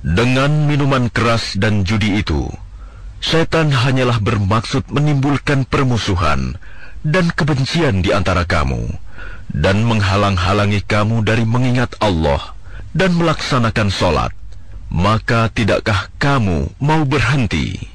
Dengan minuman keras dan judi itu, setan hanyalah bermaksud menimbulkan permusuhan dan kebencian di antara kamu, dan menghalang-halangi kamu dari mengingat Allah dan melaksanakan sholat. Maka tidakkah kamu mau berhenti?